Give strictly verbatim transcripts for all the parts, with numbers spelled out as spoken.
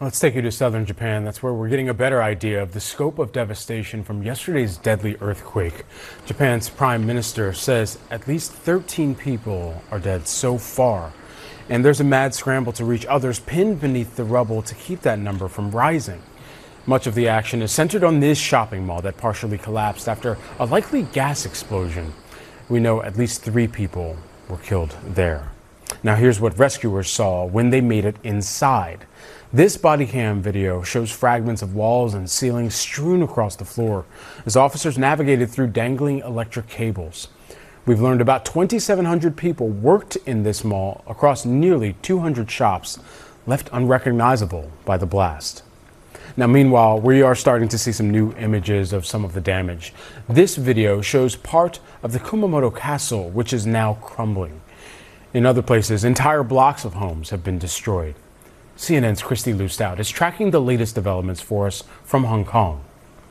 Let's take you to southern Japan. That's where we're getting a better idea of the scope of devastation from yesterday's deadly earthquake. Japan's prime minister says at least thirteen people are dead so far. And there's a mad scramble to reach others pinned beneath the rubble to keep that number from rising. Much of the action is centered on this shopping mall that partially collapsed after a likely gas explosion. We know at least three people were killed there. Now here's what rescuers saw when they made it inside. This body cam video shows fragments of walls and ceilings strewn across the floor as officers navigated through dangling electric cables. We've learned about twenty-seven hundred people worked in this mall across nearly two hundred shops, left unrecognizable by the blast. Now, meanwhile, we are starting to see some new images of some of the damage. This video shows part of the Kumamoto Castle, which is now crumbling. In other places, entire blocks of homes have been destroyed. C N N's Christy Lustau is tracking the latest developments for us from Hong Kong.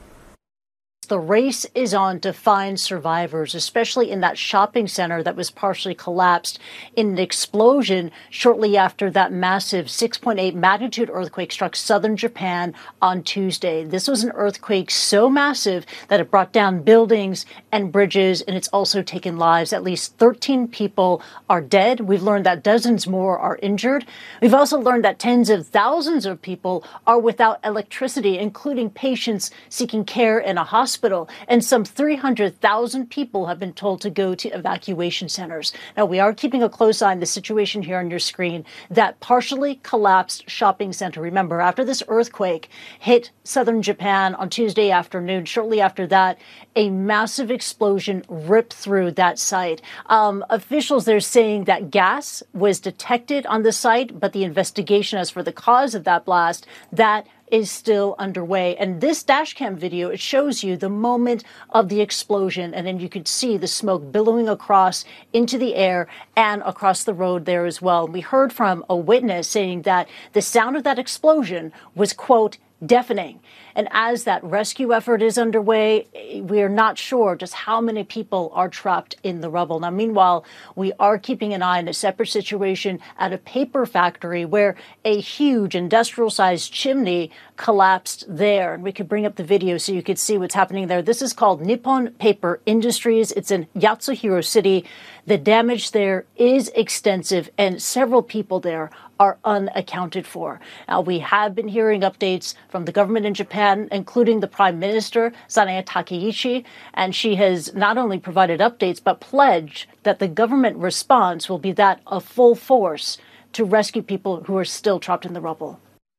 The race is on to find survivors, especially in that shopping center that was partially collapsed in an explosion shortly after that massive six point eight magnitude earthquake struck southern Japan on Tuesday. This was an earthquake so massive that it brought down buildings and bridges, and it's also taken lives. At least thirteen people are dead. We've learned that dozens more are injured. We've also learned that tens of thousands of people are without electricity, including patients seeking care in a hospital. And some three hundred thousand people have been told to go to evacuation centers. Now, we are keeping a close eye on the situation here on your screen. That partially collapsed shopping center. Remember, after this earthquake hit southern Japan on Tuesday afternoon, shortly after that, a massive explosion ripped through that site. Um, officials there saying that gas was detected on the site, but the investigation as for the cause of that blast, that is still underway. And this dashcam video, it shows you the moment of the explosion, and then you could see the smoke billowing across into the air and across the road there as well. We heard from a witness saying that the sound of that explosion was, quote, deafening. And as that rescue effort is underway, we are not sure just how many people are trapped in the rubble. Now, meanwhile, we are keeping an eye on a separate situation at a paper factory where a huge industrial-sized chimney collapsed there. And we could bring up the video so you could see what's happening there. This is called Nippon Paper Industries. It's in Yatsuhiro City. The damage there is extensive, and several people there are unaccounted for. Now, we have been hearing updates from the government in Japan, including the Prime Minister, Sanae Takaichi, and she has not only provided updates, but pledged that the government response will be that of full force to rescue people who are still trapped in the rubble.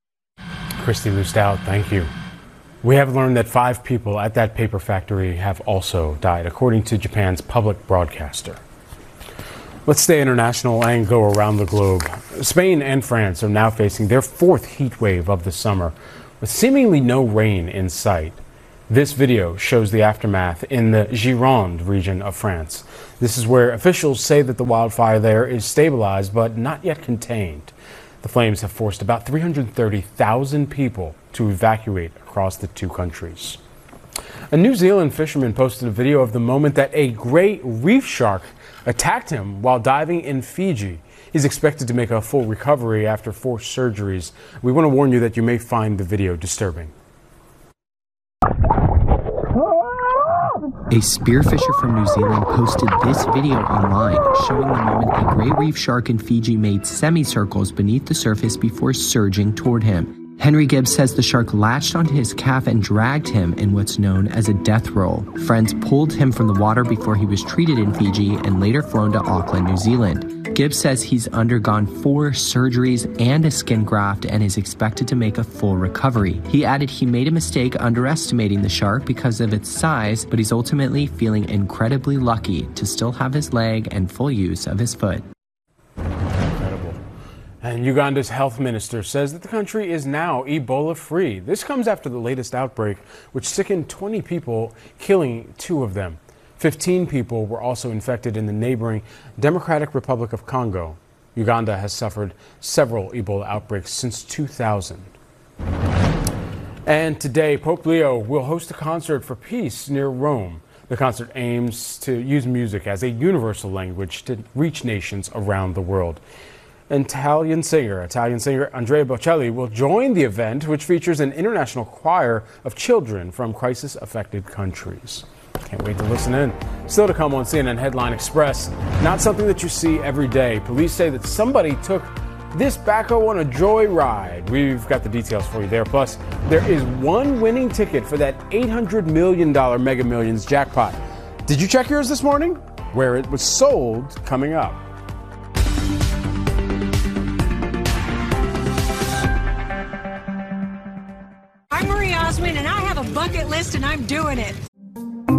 Christy Lustau, thank you. We have learned that five people at that paper factory have also died, according to Japan's public broadcaster. Let's stay international and go around the globe. Spain and France are now facing their fourth heat wave of the summer, with seemingly no rain in sight. This video shows the aftermath in the Gironde region of France. This is where officials say that the wildfire there is stabilized but not yet contained. The flames have forced about three hundred thirty thousand people to evacuate across the two countries. A New Zealand fisherman posted a video of the moment that a gray reef shark attacked him while diving in Fiji. He's expected to make a full recovery after four surgeries. We want to warn you that you may find the video disturbing. A spearfisher from New Zealand posted this video online, showing the moment a gray reef shark in Fiji made semicircles beneath the surface before surging toward him. Henry Gibbs says the shark latched onto his calf and dragged him in what's known as a death roll. Friends pulled him from the water before he was treated in Fiji and later flown to Auckland, New Zealand. Gibbs says he's undergone four surgeries and a skin graft and is expected to make a full recovery. He added he made a mistake underestimating the shark because of its size, but he's ultimately feeling incredibly lucky to still have his leg and full use of his foot. And Uganda's health minister says that the country is now Ebola-free. This comes after the latest outbreak, which sickened twenty people, killing two of them. fifteen people were also infected in the neighboring Democratic Republic of Congo. Uganda has suffered several Ebola outbreaks since two thousand. And today, Pope Leo will host a concert for peace near Rome. The concert aims to use music as a universal language to reach nations around the world. Italian singer, Italian singer Andrea Bocelli will join the event, which features an international choir of children from crisis-affected countries. Can't wait to listen in. Still to come on C N N Headline Express. Not something that you see every day. Police say that somebody took this backhoe on a joyride. We've got the details for you there. Plus, there is one winning ticket for that eight hundred million dollars Mega Millions jackpot. Did you check yours this morning? Where it was sold, coming up. I'm Marie Osmond, and I have a bucket list, and I'm doing it.